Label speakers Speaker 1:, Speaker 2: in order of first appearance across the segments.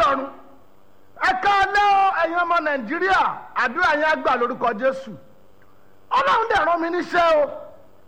Speaker 1: ọ̀run ẹ káalẹ́ ẹ̀yin ọmọ Nàìjíríà àdúrà yẹn á gbà lórúkọ Jésù. Ọlọ́run dẹ̀ rán mi níṣẹ́ o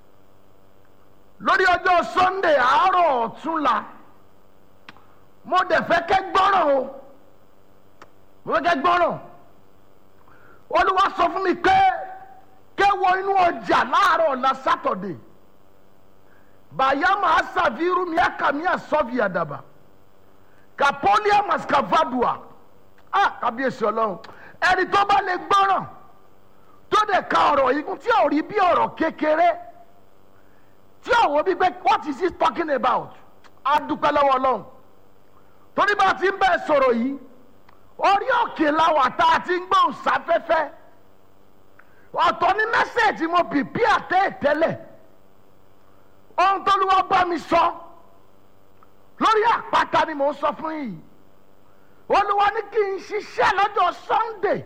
Speaker 1: lórí ọjọ́ Sunday àárọ̀ ọ̀túnla mo dẹ̀ fẹ́ kẹ́ gbọ́ràn o mo fẹ́ kẹ́ gbọ́ràn. Olúwa sọ fún mi pé kẹ́wọ́ inú ọjà láàárọ̀ ọ̀la Saturday bayama asaviru miakamia sọ́ọ̀fì àdàbà kapolia maskavadua kábíyèsí Ọlọ́run ẹni tó bá lè gbọ́ràn tó dẹ̀ ka ọ̀rọ̀ yìí tí ò rí bí ọ̀rọ̀ kékeré tí ò wọ́n bí pé what is he talking about á dúpẹ́ lọ́wọ́ Ọlọ́run torí bá ti ń bẹ́ẹ̀ sọ̀rọ̀ yìí orí òkè làwà tá a ti ń gbóhùn sáfẹ́fẹ́ ọ̀tọ̀ ní mẹ́sẹ̀ẹ̀jì mo pìpì àtẹ́ẹ̀tẹ́lẹ̀ ohun tó lúwọ́ bá mi sọ lórí àpáta ni mò ń sọ fún yìí. Olúwa ní kí n ṣiṣẹ́ lọ́jọ́ Sunday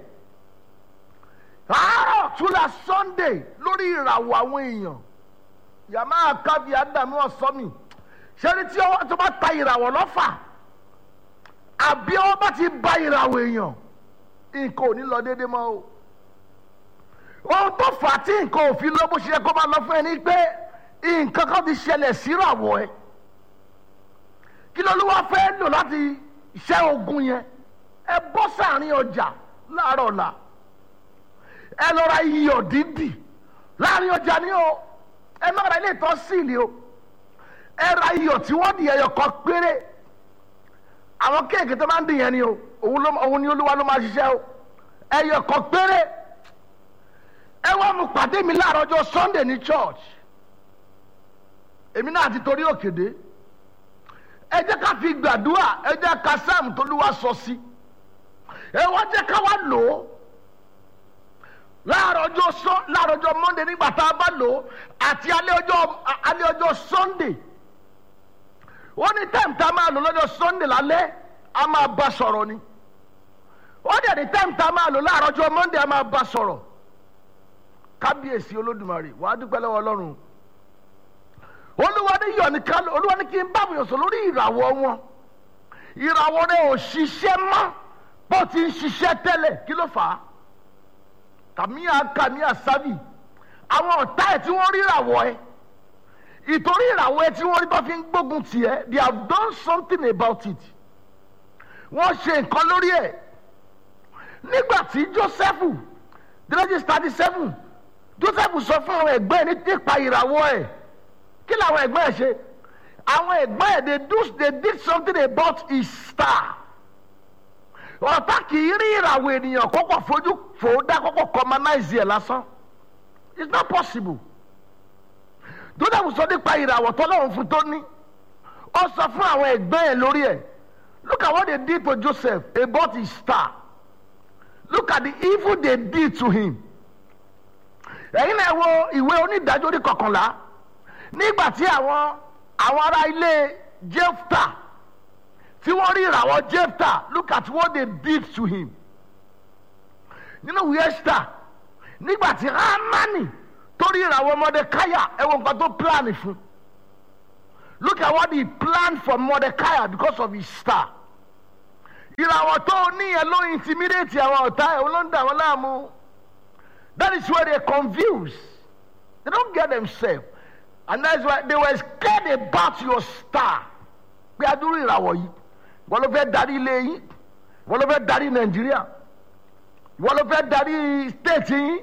Speaker 1: àárọ̀ túnla Sunday lórí ìràwọ̀ àwọn èèyàn yàmá kábíyà dàmú ọ̀sọ́mì ṣẹ́ni tí ọwọ́ tó bá ta ìràwọ̀ lọ́fà àbí ọwọ́ bá ti ba ìràwọ̀ èèyàn nǹkan ò ní lọ déédéé mọ́ o. Ohun tó fà á tí nǹkan ò fi lọ bó ṣe yẹ kó máa lọ fún ẹ ní pé nǹkan kan ti ṣẹlẹ̀ síràwọ̀ ẹ kí lÓlúwa fẹ́ lò láti iṣẹ́ ogun yẹn ẹ bọ́ sáàrin ọjà láàárọ̀ ọ̀la ẹ lọ ra iyọ̀ dídì láàrin ọjà ni o ẹ má ra ilé ìtọ́ síìlì o ẹ ra iyọ̀ tí wọ́n di ẹyọ kan péré àwọn kéèkì tó máa ń dìyẹn ni o òun ni Olúwa ló máa ṣiṣẹ́ o ẹyọ kan péré ẹ wá mú pàdé mi láàárọ̀ ọjọ́ Sunday ní church èmi náà ti torí òkèdè ẹ jẹ́ ká fi gbàdúrà ẹ jẹ́ ká sáàmù tó lúwa sọ sí ẹ wá jẹ́ ká wá lò ó láàárọ̀ ọjọ́ Monday nígbà tá a bá lò ó àti alẹ́ ọjọ́ Sunday ó ní time tá a máa lò lọ́jọ́ Sunday lálẹ́ a máa bá sọ̀rọ̀ ni ó dẹ̀ ní time tá a máa lò láàárọ̀ ọjọ́ Monday a máa bá sọ̀rọ̀ kábíyèsí Olódùmarè wàá dúpẹ́ lọ́wọ́ Ọlọ́run. Olúwa ní yọ̀ nìkan Olúwa ní kí n bá mi sọ lórí ìràwọ̀ wọn ìràwọ̀ rẹ̀ ò ṣiṣẹ́ mọ́ bó ti ń ṣiṣẹ́ tẹ́lẹ̀ kí ló fà á kàmíà sábì àwọn ọ̀tá ẹ̀ tí wọ́n rí ìràwọ̀ ẹ̀ ìtorí ìràwọ̀ ẹ̀ tí wọ́n rí tó fi ń gbógun tiẹ̀ they have done something about it wọ́n ṣe nǹkan lórí ẹ̀ nígbà tí Jósẹ́fù Genesis 37 Jósẹ́fù sọ fún àwọn ẹ̀gbọ́n ẹ̀ nípa ìràwọ̀ ẹ̀ kí làwọn ẹ̀gbọ́n ẹ̀ ṣe àwọn ẹ̀gbọ́n ẹ̀ they did something about his star ọ̀tá kì í rí ìràwọ̀ ènìyàn kọ́kọ́ fojú fòódà kọ́kọ́ commonize ẹ̀ lásán it's not possible. Jósẹ́fù sọ nípa ìràwọ̀ tọ́lọ́run fún tó ní ó sọ fún àwọn ẹ̀gbọ́n ẹ̀ lórí ẹ̀ look at what they did to Joseph about his star look at the evil they did to him. ẹ̀yin náà wo ìwé onídàájọ́ orí 11 nígbà tí àwọn ará ilé Jefta tí wọ́n rí ìràwọ̀ Jefta look at what they did to him. nínú ìwé Ẹ́sítà nígbà tí Hámánì tó rí ìràwọ̀ Mọ́dékáyà ẹ wo nǹkan tó plan fún look at what he planned for Mordecai because of his star. ìràwọ̀ tó ní ẹ ló intimidate àwọn ọ̀tá ẹ̀ ló ń dà wọ́n láàmú. That is where they confuse. They don't get themselves. And that's why they were scared about your star. Pé adúrú ìràwọ̀ yìí wọ́n ló fẹ́ darí ilé yín wọ́n ló fẹ́ darí Nàìjíríà wọ́n ló fẹ́ darí state yín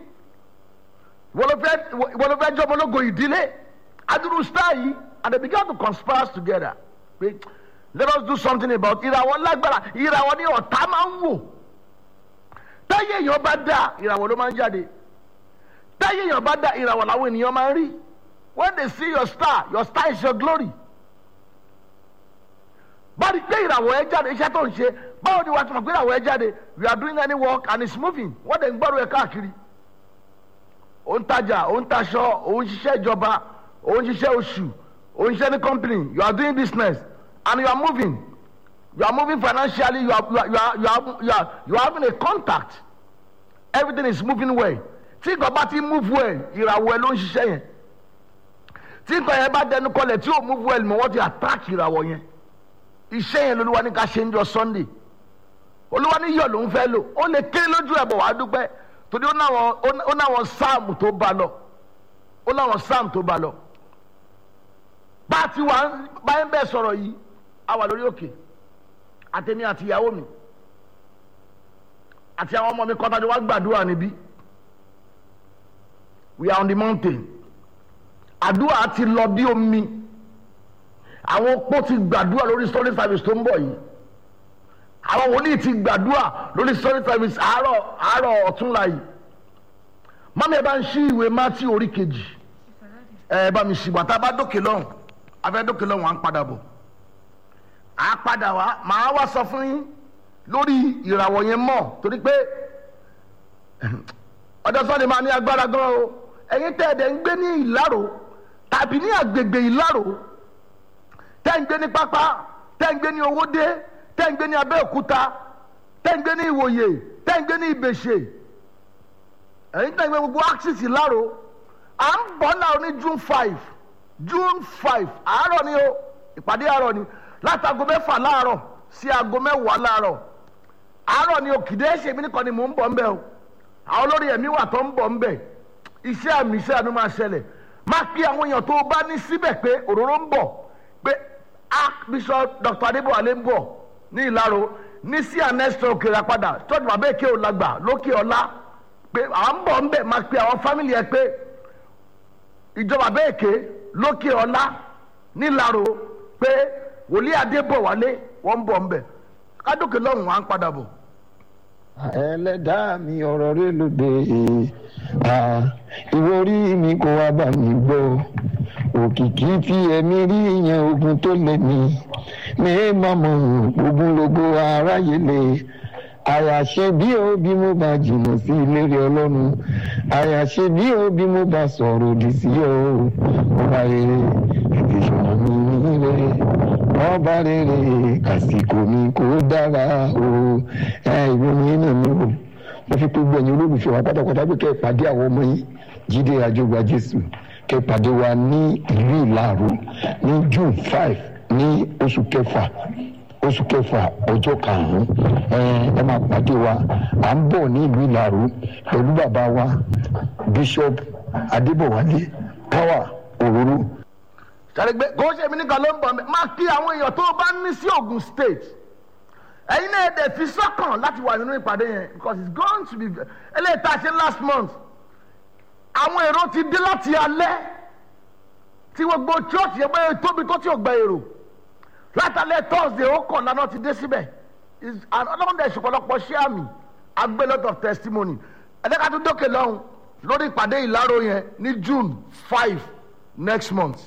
Speaker 1: wọ́n ló fẹ́ jọmọ ológo ìdílé adúrú star yìí. And they began to conspire together. Let us do something about ìràwọ̀ lágbára ìràwọ̀ ní ọ̀tá máa ń wò. Táyé èèyàn bá dá ìràwọ̀ ló máa ń jáde. Táyé èèyàn bá dá ìràwọ̀ làwọn ènìyàn máa ń rí. When they see your star is your glory. Báwo pé ìràwọ̀ ẹ jáde iṣẹ́ tó ń ṣe báwo ni wàá tún mọ̀ pé ìràwọ̀ ẹ jáde you are doing any work and it's moving wọ́n dẹ̀ ń gbọ́rọ̀ ẹ káàkiri. Ó ń tajà ó ń taṣọ ó ń ṣiṣẹ́ ìjọba ó ń ṣiṣẹ́ oṣù. Any company, you are doing business and you are moving financially, you are having a contact. Everything is moving well. Tí nǹkan bá ti move well, ìràwọ̀ ẹ ló ń ṣiṣẹ́ yẹn. Tí nǹkan yẹn bá dẹnu kọlẹ̀ tí ò move well mọ̀ wọ́n ti attack ìràwọ̀ yẹn. Iṣẹ́ yẹn lÓlúwa ní ká ṣe ń jọ Sunday. olúwa ní iyọ̀ ló ń fẹ́ lò, ó lè ké lójú ẹ̀bọ̀ wàá dúpẹ́ torí ó náwọn sáàmù tó bá lọ, ó láwọn sáàmù tó bá lọ. bá a ti wà báyìí bẹ́ẹ̀ sọ̀rọ̀ yìí a wà lórí òkè àtẹ̀mí àti ìyàwó mi àti àwọn ọmọ mi kọ́tàdé wá gbàdúrà níbí. We are on the mountain. àdúrà ti lọ bí omi, àwọn opó ti gbàdúrà lórí Sunday service tó ń bọ̀ yìí, àwọn wòlíì ti gbàdúrà lórí Sunday service àárọ̀ ọ̀túnla yìí. mọ́mí ẹ bá ń ṣí ìwé Matthew orí 2, ẹ bá mi ṣì bàtà bá dókè lọ́hùn, afẹ́ dókè lọ́hùn à ń padà bọ̀, à padà wá màá wá sọ fún yín lórí ìràwọ̀ yẹn mọ̀ torí pé ọjọ́ Sunday máa ní agbára gan o. ẹ̀yin tẹ́ ẹ̀dẹ̀ ń gbé ní Ìlárò tàbí ní àgbègbè Ìlárò, tẹ́ ń gbé ní Pápá, tẹ́ ń gbé ní Owódé, tẹ́ ń gbé ní Abẹ́òkúta, tẹ́ ń gbé ní Ìwòyè, tẹ́ ń gbé ní Ìbèṣè, ẹ̀yin tẹ́ ń gbé gbogbo axis Ìlárò, à ń bọ̀ náà ní June 5 àárọ̀ ni o, ìpàdé àárọ̀ ni láti aago 6 láàárọ̀ sí aago 10 láàárọ̀. àárọ̀ ni òkìdé ṣèmi nìkan ni mò ń bọ̀ ń bẹ̀ o, àwọn olórí ẹ̀mí wà tó ń bọ̀ ń bẹ̀, iṣẹ́ àmì iṣẹ́ àánú máa ṣẹlẹ̀. má kí àwọn èèyàn tó bá ní síbẹ̀ pé òróró ń bọ̀, pé Bishop Dr. Adébọ̀wálé ń bọ̀ ní Ìlárò ní CNS Òkèrè padà church bàbá èké òlàgbà lókè ọlá, pé à ń bọ̀ ń bẹ̀. má kí àwọn fámìlì ẹ pé ìjọba bàbá èké lókè ọlá ní Ìlárò pé wòlíì Adébọ̀wálé wọ́n ń bọ̀ ń bẹ̀. kádókè lọ́rùn wà ń padà bọ̀.
Speaker 2: ẹlẹ́dàá mi ọ̀rọ̀ rẹ lóde, ìwọ orí mi kò wá bá mi gbọ́, òkìkí tí ẹ̀mí rí yẹn ogun tó lé mi má mọ̀ ogun lógo aráyé lè. àyàṣe bí ó bí mo bá jìnnà sí ìlérí Ọlọ́run, àyàṣe bí ó bí mo bá sọ̀rọ̀ òdì sí ọ. ọba rere ètè ìṣòro mi nílé, ọba rere àsìkò mi kò dára o. ìwé mi náà mi wò, mo fi pé gbẹ̀yìn olólùfẹ́ wa pátápátá pé kẹ́ ẹ pàdé àwọn ọmọ yín Jídé Àjọgbà Jésù, kẹ́ ẹ pàdé wa ní ìlú Ìlárò ní June 5 ní oṣù kẹfà ọjọ́ 5. ẹ máa pàdé wa, à ń bọ̀ ní ìlú Ìlárò pẹ̀lú bàbá wa Bishop Adébọ̀wálé Power òróró.
Speaker 1: ṣàlẹ́gbẹ́ kò ṣe mí nìkan ló ń bọ̀ mẹ́. má kí àwọn èèyàn tó bá ní sí Ògùn State, ẹ̀yin náà dẹ̀ fi sọ́kàn láti wà nínú ìpàdé yẹn because it's going to be eléyìí tá a ṣe last month. àwọn èrò ti dé láti alẹ́ tí gbogbo church yẹn bẹ́ẹ̀ tóbi tó ti ò gba èrò látàlẹ́ Thursday ó kàn lánàá ti dé síbẹ̀. ọlọ́mọdé ìṣọ̀pọ̀lọpọ̀ ṣé àmì agbé lot of testimony. ẹ̀dẹ́ka tó dókè lọ́hùn lórí ìpàdé Ìlárò yẹn ní June 5 next month.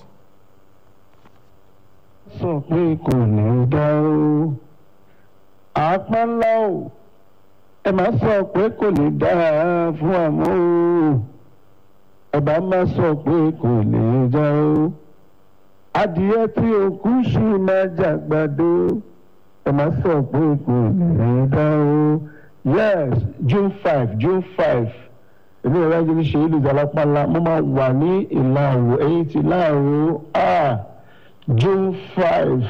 Speaker 2: sọ pé kò ní dá o, àpá ńlá o, ẹ má sọ pé kò ní dára fún àmọ́ o, ẹ bá má sọ pé kò ní dá o. adìyẹ tí òkú ṣì máa jàgbàdo, ẹ má sọ pé kò ní dá o. yes, June 5 èmi ìrìn àjò ní ṣe ìlú ìjàlápàlà, mo máa wà ní Ìlárò, ẹ̀yìn ti Ìlárò. June 5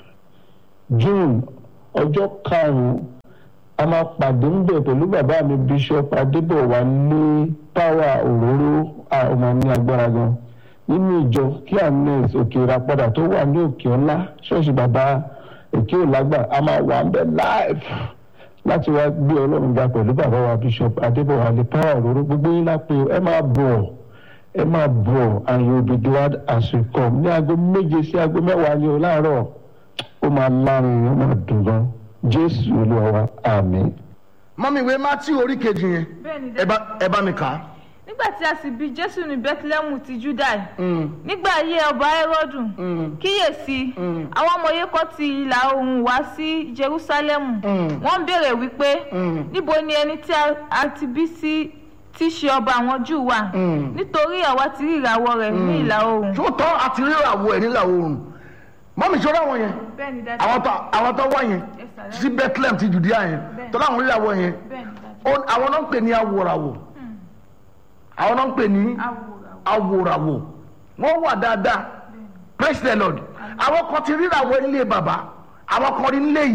Speaker 2: ọjọ́ 5 a máa pàdé ń bẹ̀ pẹ̀lú bàbá mi Bishop Adébọ̀wálé Power òróró. ọmọ ní agbára gan nínú ìjọ CNS Òkèrè padà tó wà ní Òkè Ọlá ṣọ́ọ̀ṣì bàbá èké òlágbà. a máa wà ń bẹ̀ live láti wá gbé Ọlọ́run ga pẹ̀lú bàbá wa Bishop Adébọ̀wálé Power òróró. gbogbo yín lápè ẹ máa bọ̀ and you will be glad as you come. ní aago 7 sí aago 10 ni o láàárọ̀, ó máa lárin, ó máa dùn gan. Jésù Olúwa wa, àmín.
Speaker 1: mọ́mí ìwé Matthew orí 2 yẹn ẹ bá mi kà á.
Speaker 3: nígbà tí a sì bí Jésù ní Bẹ́tílẹ́mù ti Júdà, nígbà ayé ọba Hẹ́rọ́dù, kíyèsí àwọn ọmọ Yékọ́ ti ìlà oòrùn wá sí Jerúsálẹ́mù, wọ́n béèrè wípé níbo ni ẹni tí a ti bí sí tí ṣe ọba àwọn Júù wà, nítorí àwa ti rí ìràwọ̀ rẹ̀ ní ìlà oòrùn.
Speaker 1: tó tọ́ àti rí ìràwọ̀ ẹ̀ ní ìlà oòrùn. mọ́mí ṣọ́ra wọn yẹn àwọn tó wá yẹn sí Bethlehem ti Judea yẹn tó láwọn rí ìràwọ̀ yẹn àwọn náà ń pè ní awòràwọ̀, àwọn náà ń pè ní awòràwọ̀. wọ́n wà dáadáa, praise the Lord. àwọn kan ti rí ìràwọ̀ nílé bàbá, àwọn kan rí nílé ìyá,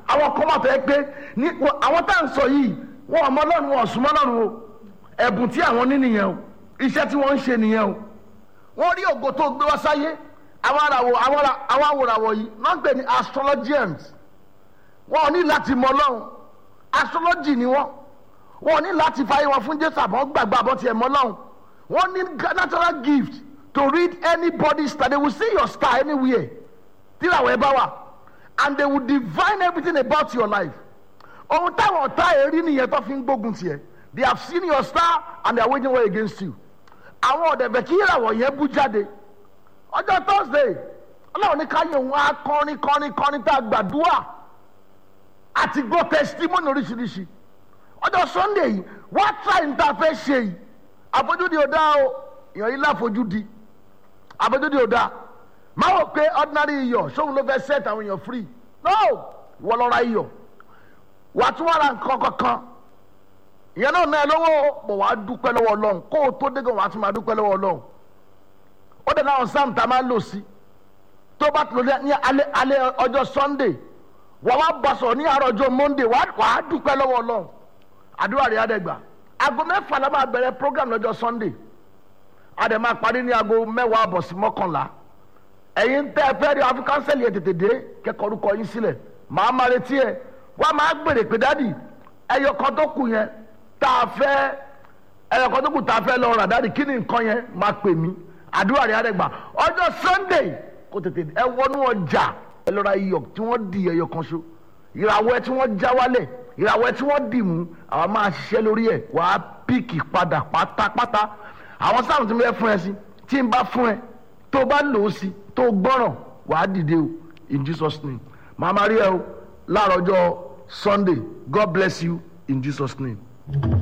Speaker 1: àwọn kan máa fẹ́ pé ní àwọn tá à ń sọ yìí wọn ọmọ Ọlọ́run wọn ọ̀sùnmọ́ Ọlọ́run o ẹ̀bùn tí àwọn ní nìyẹn o iṣẹ́ tí wọ́n ń ṣe nìyẹn o wọ́n rí ògo tó gbé wá sáyé àwọn awòràwọ̀ yìí náà ń pè ní astrologians wọn ò ní láti mọ Ọlọ́run astrology ni wọ́n ò ní láti fàyè wọn fún Jésù àbọ̀ gbàgbọ́ àbọ̀ tiẹ̀ mọ Ọlọ́run wọ́n ní natural gift to read anybody's star. They will see your star anywhere till àwọn ẹ̀bá wà and they will divine everything about your life ohun táwọn ọ̀tá èrí nìyẹn tó fi ń gbógun tiẹ̀ they have seen your star and they are waging war against you àwọn ọ̀dẹ̀bẹ̀ kí ìràwọ̀ yẹn bú jáde ọjọ́ Thursday Ọlọ́run ní káyọ̀ wọn á kọrin tá a gbàdúrà àti gbọ́ testimony oríṣiríṣi ọjọ́ Sunday yìí wọ́n try ní tá a fẹ́ ṣe yìí àfojúdi ò dáa o èèyàn yìí láfojúdi àfojúdi ò dáa máa wò pé ordinary iyọ̀ sóhun ló fẹ́ set àwọn èèyàn free no wọ́n lọ ra iyọ̀ wà á tún wà ra nǹkan kankan ìyẹn náà náà lọ́wọ́ bọ̀ wà á dúpẹ́ lọ́wọ́ Ọlọ́run kó o tó dégàn wà á tún máa dúpẹ́ lọ́wọ́ Ọlọ́run ó dẹ̀ náà sáàmù tá a máa ń lò sí tó bá tó lọ ní alẹ́ ọjọ́ Sunday wà wá bá sọ̀rọ̀ ní àárọ̀ ọjọ́ Monday wà á dúpẹ́ lọ́wọ́ Ọlọ́run àdúrà rẹ̀ á dẹ̀ gbà aago 6 la máa bẹ̀rẹ̀ program lọ́jọ́ Sunday a dẹ̀ máa parí ní aago 10 àbọ̀ sí 11 ẹ̀yin tẹ́ ẹ fẹ́ rí àfi kánsẹ́lì ẹ̀ tètè dé kẹ́kọ̀ọ́ orúkọ yín sílẹ̀ màá máa retí ẹ̀ wá máa gbèrè pé dádì ẹyọ kan tó kù yẹn tá a fẹ́ lọ rà dádì kí ni nǹkan yẹn máa pè mí àdúrà rẹ̀ á dẹ̀ gbà ọjọ́ Sunday kò tètè ẹ wọnú ọjà ẹ lọ ra iyọ̀ tí wọ́n di ẹyọ kan ṣo ìràwọ̀ ẹ tí wọ́n já wálẹ̀ ìràwọ̀ ẹ tí wọ́n dì mú àwọn máa ṣiṣẹ́ lórí ẹ̀ wàá píìkì padà pátápátá àwọn sáàmù tí mo fẹ́ fún ẹ sí tí n bá fún ẹ tó bá lò ó sí tó gbọ́ràn wàá dìde o in Jesus name màá máa rí ẹ o láàárọ̀ ọjọ́ Sunday God bless you in Jesus name.